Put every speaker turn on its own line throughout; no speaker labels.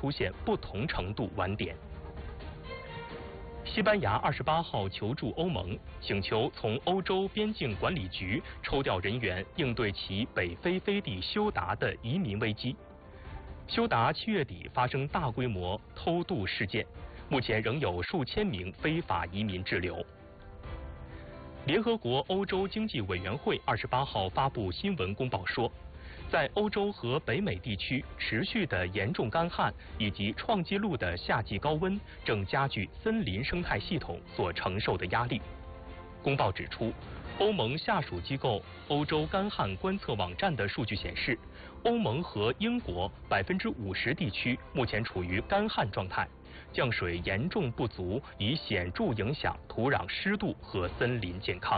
出现不同程度晚点。西班牙28号求助欧盟，请求从欧洲边境管理局抽调人员应对其北非飞地休达的移民危机。休达7月底发生大规模偷渡事件，目前仍有数千名非法移民滞留。联合国欧洲经济委员会28号发布新闻公报说，在欧洲和北美地区持续的严重干旱以及创纪录的夏季高温，正加剧森林生态系统所承受的压力。公报指出，欧盟下属机构欧洲干旱观测网站的数据显示，欧盟和英国50%地区目前处于干旱状态，降水严重不足，已显著影响土壤湿度和森林健康。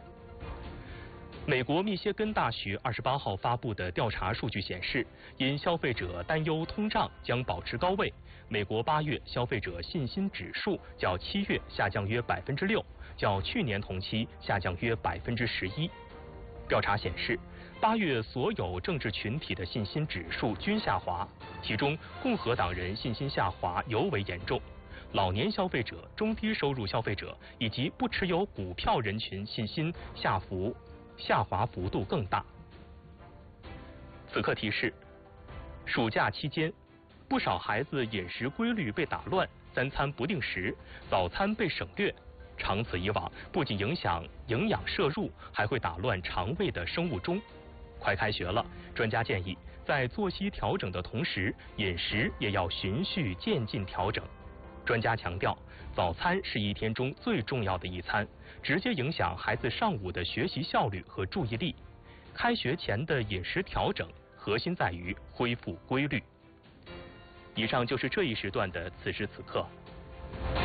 美国密歇根大学28号发布的调查数据显示，因消费者担忧通胀将保持高位，美国8月消费者信心指数较7月下降约6%，较去年同期下降约11%。调查显示，8月所有政治群体的信心指数均下滑，其中共和党人信心下滑尤为严重，老年消费者、中低收入消费者以及不持有股票人群信心下滑幅度更大。此刻提示：暑假期间，不少孩子饮食规律被打乱，3餐不定时，早餐被省略。长此以往，不仅影响营养摄入，还会打乱肠胃的生物钟。快开学了，专家建议在作息调整的同时，饮食也要循序渐进调整。专家强调，早餐是一天中最重要的一餐，直接影响孩子上午的学习效率和注意力。开学前的饮食调整，核心在于恢复规律。以上就是这一时段的此时此刻。